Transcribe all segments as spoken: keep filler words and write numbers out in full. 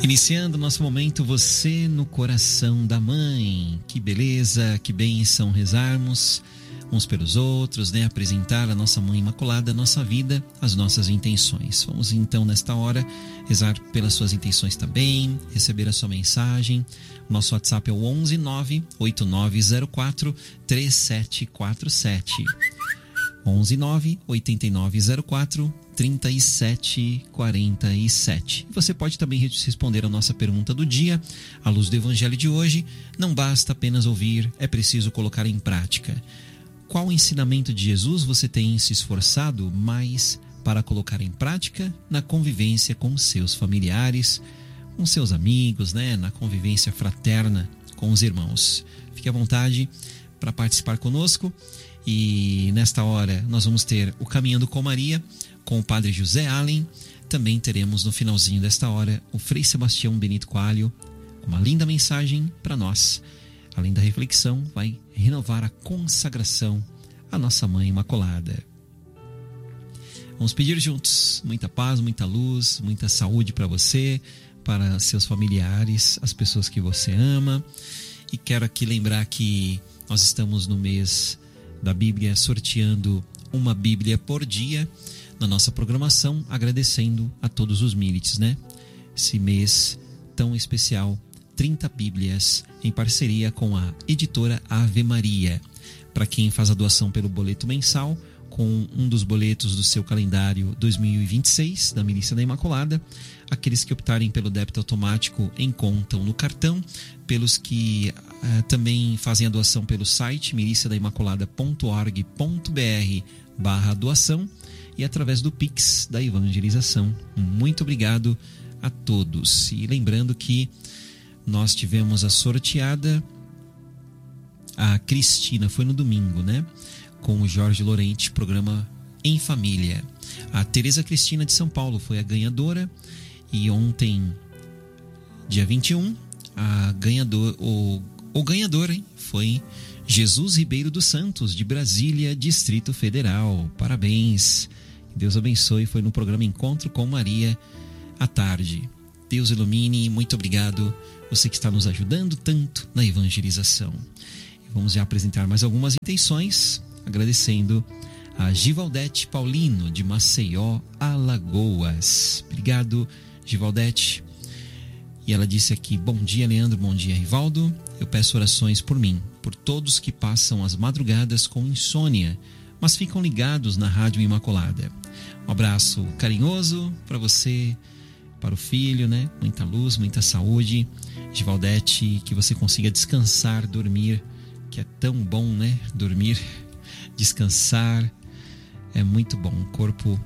Iniciando nosso momento, você no coração da mãe. Que beleza, que bênção rezarmos uns pelos outros, né? Apresentar a nossa Mãe Imaculada, a nossa vida, as nossas intenções. Vamos então, nesta hora, rezar pelas suas intenções também, receber a sua mensagem. O nosso WhatsApp é o onze nove oito nove zero quatro três sete quatro sete. onze nove oito nove zero quatro três sete quatro sete. Você pode também responder a nossa pergunta do dia, à luz do Evangelho de hoje. Não basta apenas ouvir, é preciso colocar em prática. Qual ensinamento de Jesus você tem se esforçado mais para colocar em prática na convivência com seus familiares, com seus amigos, né? Na convivência fraterna com os irmãos? Fique à vontade para participar conosco. E nesta hora nós vamos ter o Caminhando com Maria com o Padre José Allen. Também teremos no finalzinho desta hora o Frei Sebastião Benito Coelho, uma linda mensagem para nós. Além da reflexão, vai renovar a consagração à nossa Mãe Imaculada. Vamos pedir juntos muita paz, muita luz, muita saúde para você, para seus familiares, as pessoas que você ama. E quero aqui lembrar que nós estamos no mês da Bíblia, sorteando uma Bíblia por dia na nossa programação, agradecendo a todos os milites, né? Esse mês tão especial, trinta Bíblias em parceria com a editora Ave Maria. Para quem faz a doação pelo boleto mensal, com um dos boletos do seu calendário dois mil e vinte e seis, da Milícia da Imaculada. Aqueles que optarem pelo débito automático encontram no cartão. Pelos que uh, também fazem a doação pelo site milícia da imaculada ponto org ponto br barra doação e através do Pix da evangelização. Muito obrigado a todos. E lembrando que nós tivemos a sorteada, a Cristina, foi no domingo, né? Com o Jorge Lorente, programa Em Família. A Tereza Cristina de São Paulo foi a ganhadora. E ontem, dia vinte e um, a ganhador, o, o ganhador hein, foi Jesus Ribeiro dos Santos, de Brasília, Distrito Federal. Parabéns. Deus abençoe. Foi no programa Encontro com Maria à tarde. Deus ilumine. Muito obrigado. Você que está nos ajudando tanto na evangelização. Vamos já apresentar mais algumas intenções, agradecendo a Givaldete Paulino, de Maceió, Alagoas. Obrigado, Givaldete. E ela disse aqui: bom dia, Leandro, bom dia, Rivaldo. Eu peço orações por mim, por todos que passam as madrugadas com insônia, mas ficam ligados na Rádio Imaculada. Um abraço carinhoso para você, para o filho, né? Muita luz, muita saúde. Givaldete, que você consiga descansar, dormir, que é tão bom, né? Dormir, descansar, é muito bom. O corpo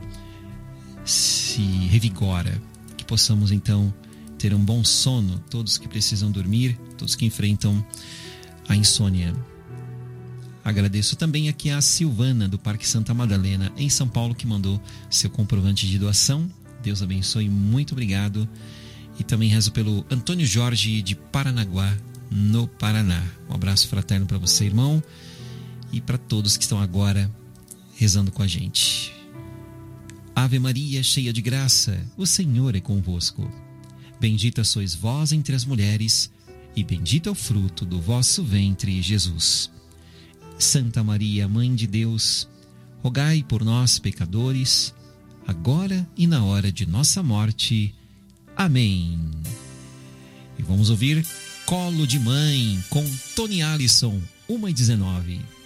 se revigora. Que possamos então ter um bom sono, todos que precisam dormir, todos que enfrentam a insônia. Agradeço também aqui a Silvana, do Parque Santa Madalena, em São Paulo, que mandou seu comprovante de doação. Deus abençoe, muito obrigado. E também rezo pelo Antônio Jorge, de Paranaguá, no Paraná. Um abraço fraterno para você, irmão, e para todos que estão agora rezando com a gente. Ave Maria, cheia de graça, o Senhor é convosco. Bendita sois vós entre as mulheres, e bendito é o fruto do vosso ventre, Jesus. Santa Maria, Mãe de Deus, rogai por nós, pecadores, agora e na hora de nossa morte. Amém. E vamos ouvir Colo de Mãe, com Tony Allison, uma e dezenove.